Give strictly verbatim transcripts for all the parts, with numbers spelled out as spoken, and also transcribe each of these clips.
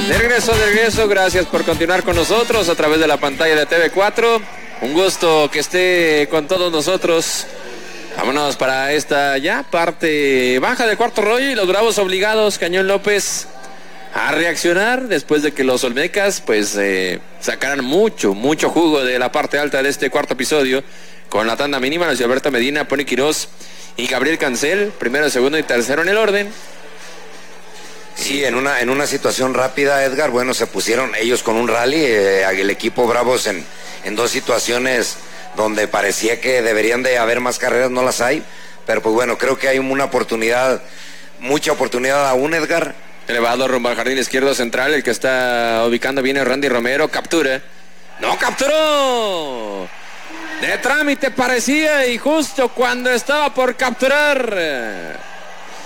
De regreso, de regreso, gracias por continuar con nosotros a través de la pantalla de T V cuatro. Un gusto que esté con todos nosotros. Vámonos para esta ya parte baja del cuarto rollo y los Bravos obligados, Cañón López, a reaccionar después de que los Olmecas pues eh, sacaran mucho, mucho jugo de la parte alta de este cuarto episodio con la tanda mínima. Luis Alberto Medina, Pony Quirós y Gabriel Cancel, primero, segundo y tercero en el orden. Sí, en una, en una situación rápida, Edgar, bueno, se pusieron ellos con un rally, eh, el equipo Bravos en, en dos situaciones donde parecía que deberían de haber más carreras, no las hay, pero pues bueno, creo que hay una oportunidad, mucha oportunidad aún, Edgar. Elevado rumbo al jardín izquierdo central, el que está ubicando viene Randy Romero, captura, no capturó, de trámite parecía y justo cuando estaba por capturar,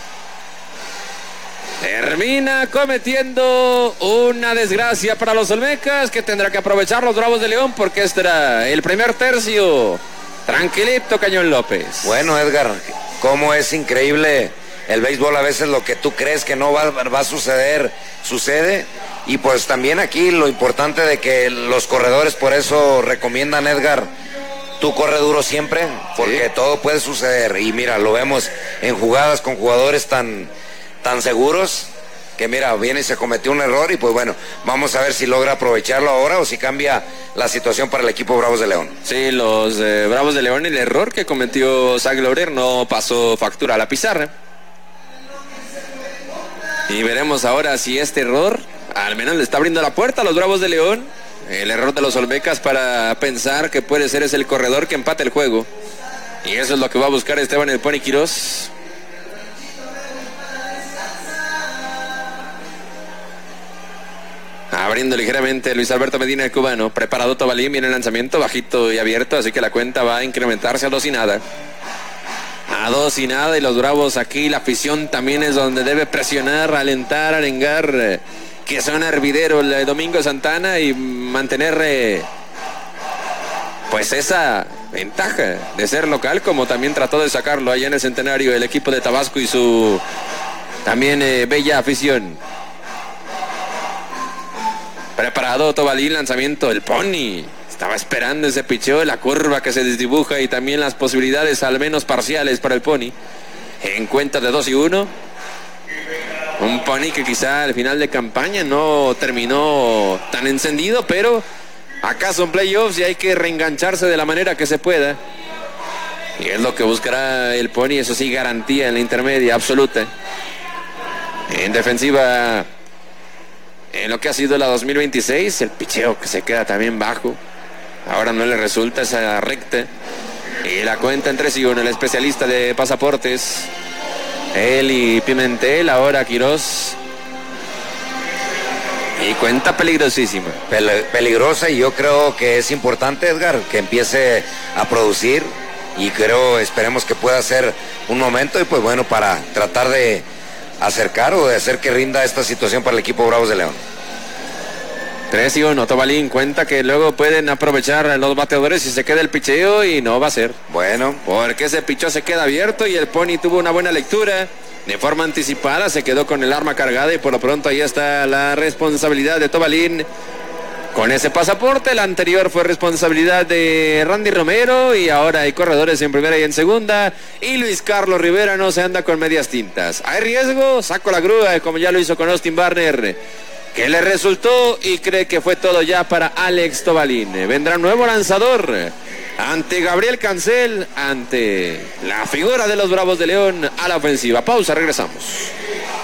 termina cometiendo una desgracia para los Olmecas que tendrá que aprovechar los Bravos de León porque este era el primer tercio. Tranquilito, Cañón López. Bueno, Edgar, cómo es increíble el béisbol, a veces lo que tú crees que no va, va a suceder, sucede. Y pues también aquí lo importante de que los corredores por eso recomiendan, Edgar, tú corre duro siempre porque sí, todo puede suceder. Y mira, lo vemos en jugadas con jugadores tan... tan seguros que mira, viene y se cometió un error y pues bueno, vamos a ver si logra aprovecharlo ahora o si cambia la situación para el equipo Bravos de León. Sí, los eh, Bravos de León, el error que cometió Zach Laurer no pasó factura a la pizarra. Y veremos ahora si este error al menos le está abriendo la puerta a los Bravos de León. El error de los Olmecas para pensar que puede ser es el corredor que empate el juego. Y eso es lo que va a buscar Esteban el Pony Quirós. Abriendo ligeramente Luis Alberto Medina, el cubano. Preparado Tobalín, viene el lanzamiento bajito y abierto, así que la cuenta va a incrementarse a dos y nada. A dos y nada, y los Bravos aquí, la afición también es donde debe presionar, alentar, arengar, que son hervidero el Domingo Santana y mantener eh, pues esa ventaja de ser local, como también trató de sacarlo allá en el Centenario el equipo de Tabasco y su también eh, bella afición. Preparado Tobalín, lanzamiento del Pony. Estaba esperando ese picheo, la curva que se desdibuja y también las posibilidades al menos parciales para el Pony. En cuenta de dos y uno. Un Pony que quizá al final de campaña no terminó tan encendido, pero acá son playoffs y hay que reengancharse de la manera que se pueda. Y es lo que buscará el Pony, eso sí, garantía en la intermedia absoluta. En defensiva, en lo que ha sido la dos mil veintiséis, el picheo que se queda también bajo. Ahora no le resulta esa recta. Y la cuenta en tres y uno, el especialista de pasaportes, él y Pimentel, ahora Quirós. Y cuenta peligrosísima. Pel- peligrosa, y yo creo que es importante, Edgar, que empiece a producir. Y creo, esperemos que pueda ser un momento, y pues bueno, para tratar de acercar o de hacer que rinda esta situación para el equipo Bravos de León. tres y uno, Tobalín cuenta que luego pueden aprovechar los bateadores si se queda el picheo, y no va a ser. Bueno. Porque ese picheo se queda abierto y el Pony tuvo una buena lectura. De forma anticipada se quedó con el arma cargada y por lo pronto ahí está la responsabilidad de Tobalín con ese pasaporte. El anterior fue responsabilidad de Randy Romero y ahora hay corredores en primera y en segunda. Y Luis Carlos Rivera no se anda con medias tintas. Hay riesgo, saco la grúa como ya lo hizo con Austin Barner, que le resultó y cree que fue todo ya para Alex Tobalín. Vendrá un nuevo lanzador ante Gabriel Cancel, ante la figura de los Bravos de León a la ofensiva. Pausa, regresamos.